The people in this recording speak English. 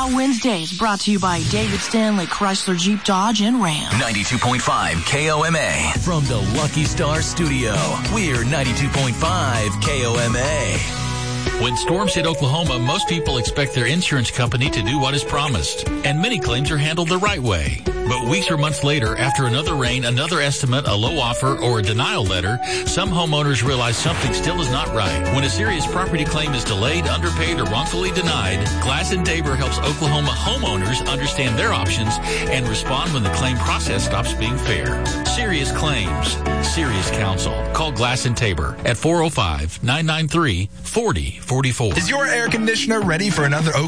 Wednesday is brought to you by David Stanley Chrysler Jeep Dodge and Ram. 92.5 KOMA. From the Lucky Star Studio, we're 92.5 KOMA. When storms hit Oklahoma, most people expect their insurance company to do what is promised, and many claims are handled the right way. But weeks or months later, after another rain, another estimate, a low offer, or a denial letter, some homeowners realize something still is not right. When a serious property claim is delayed, underpaid, or wrongfully denied, Glass & Tabor helps Oklahoma homeowners understand their options and respond when the claim process stops being fair. Serious claims, serious counsel. Call Glass & Tabor at 405-993-4044. Is your air conditioner ready for another